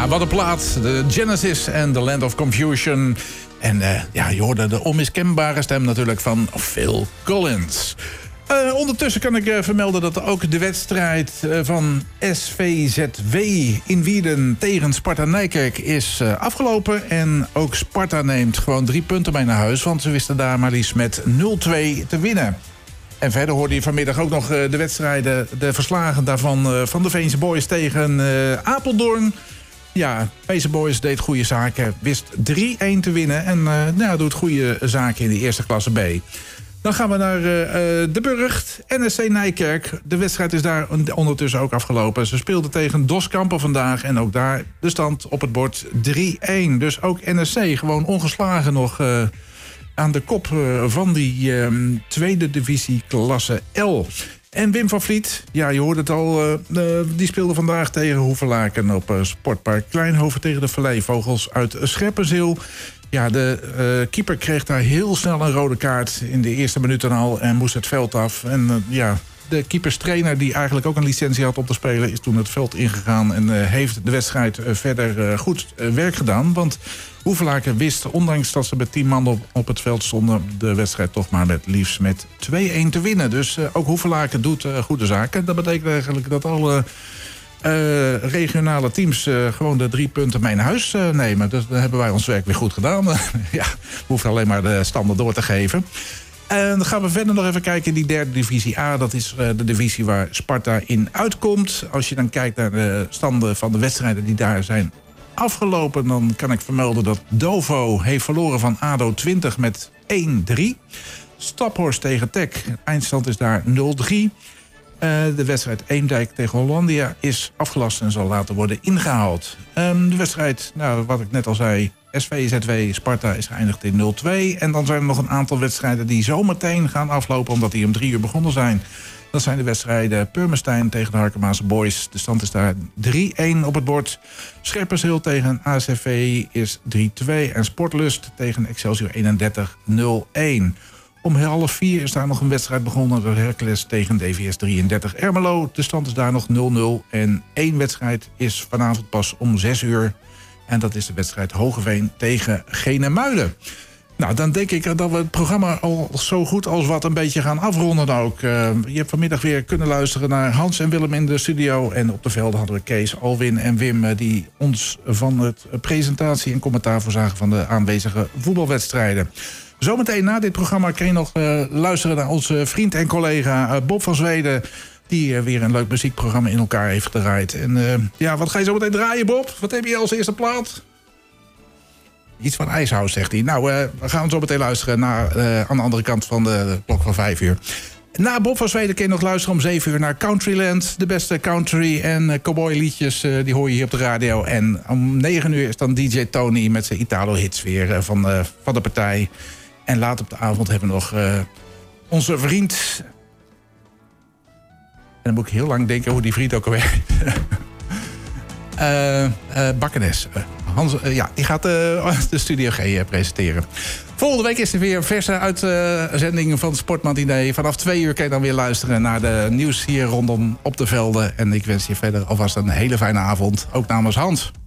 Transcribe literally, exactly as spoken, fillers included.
Ja, wat een plaat. De Genesis en The Land of Confusion. En uh, ja, je hoorde de onmiskenbare stem natuurlijk van Phil Collins. Uh, ondertussen kan ik uh, vermelden dat ook de wedstrijd uh, van S V Z W in Wieden tegen Sparta Nijkerk is uh, afgelopen. En ook Sparta neemt gewoon drie punten mee naar huis, want ze wisten daar maar liefst met nul twee te winnen. En verder hoorde je vanmiddag ook nog uh, de wedstrijden, de verslagen daarvan uh, van de Veense Boys tegen uh, Apeldoorn. Ja, Veense Boys deed goede zaken, wist drie-een te winnen en uh, nou, doet goede zaken in de eerste klasse B. Dan gaan we naar uh, de Burgt, N S C Nijkerk. De wedstrijd is daar ondertussen ook afgelopen. Ze speelden tegen Doskampen vandaag en ook daar de stand op het bord drie-een. Dus ook N S C gewoon ongeslagen nog uh, aan de kop uh, van die uh, tweede divisie klasse L. En Wim van Vliet, ja, je hoort het al, uh, uh, die speelde vandaag tegen Hoevelaken op uh, Sportpark Kleinhoven tegen de Valleivogels uit Scherpenzeel. Ja, de uh, keeper kreeg daar heel snel een rode kaart in de eerste minuten al en moest het veld af. En uh, ja, de keeperstrainer, die eigenlijk ook een licentie had om te spelen, is toen het veld ingegaan en uh, heeft de wedstrijd uh, verder uh, goed uh, werk gedaan. Want Hoevelaken wist, ondanks dat ze met tien man op, op het veld stonden, de wedstrijd toch maar met liefst met twee-een te winnen. Dus uh, ook Hoevelaken doet uh, goede zaken. Dat betekent eigenlijk dat alle Uh, regionale teams uh, gewoon de drie punten mee naar huis uh, nemen. Dus dan hebben wij ons werk weer goed gedaan. Ja, we hoeven alleen maar de standen door te geven. En dan gaan we verder nog even kijken in die derde divisie A. Dat is uh, de divisie waar Sparta in uitkomt. Als je dan kijkt naar de standen van de wedstrijden die daar zijn afgelopen, dan kan ik vermelden dat Dovo heeft verloren van A D O twintig met één-drie. Staphorst tegen Tech. Eindstand is daar nul-drie. Uh, de wedstrijd Eemdijk tegen Hollandia is afgelast en zal later worden ingehaald. Um, de wedstrijd, nou, wat ik net al zei, S V Z W Sparta is geëindigd in nul-twee. En dan zijn er nog een aantal wedstrijden die zometeen gaan aflopen, omdat die om drie uur begonnen zijn. Dat zijn de wedstrijden Purmerstein tegen de Harkemaanse Boys. De stand is daar drie-een op het bord. Scherpenzeel tegen A C V is drie-twee. En Sportlust tegen Excelsior eenendertig nul-een. Om half vier is daar nog een wedstrijd begonnen door Hercules tegen D V S drieëndertig Ermelo. De stand is daar nog nul-nul. En één wedstrijd is vanavond pas om zes uur. En dat is de wedstrijd Hogeveen tegen Genemuiden. Nou, dan denk ik dat we het programma al zo goed als wat een beetje gaan afronden ook. Uh, je hebt vanmiddag weer kunnen luisteren naar Hans en Willem in de studio. En op de velden hadden we Kees, Alwin en Wim, uh, die ons van het presentatie en commentaar voorzagen van de aanwezige voetbalwedstrijden. Zometeen na dit programma kun je nog uh, luisteren naar onze vriend en collega uh, Bob van Zweden, die uh, weer een leuk muziekprogramma in elkaar heeft gedraaid. En uh, ja, wat ga je zo meteen draaien, Bob? Wat heb je als eerste plaat? Iets van IJshouse, zegt hij. Nou, uh, we gaan zo meteen luisteren naar, uh, aan de andere kant van de klok van vijf uur. Na Bob van Zweden kun je nog luisteren om zeven uur naar Countryland. De beste country en uh, cowboy liedjes, uh, die hoor je hier op de radio. En om negen uur is dan D J Tony met zijn Italo-hits weer uh, van, uh, van de partij. En later op de avond hebben we nog uh, onze vriend. En dan moet ik heel lang denken hoe die vriend ook alweer. uh, uh, Bakkenes. Uh, Hans, uh, ja, die gaat uh, de Studio G uh, presenteren. Volgende week is er weer een verse uitzending van Sportmatinee. Vanaf twee uur kan je dan weer luisteren naar de nieuws hier rondom op de velden. En ik wens je verder alvast een hele fijne avond. Ook namens Hans.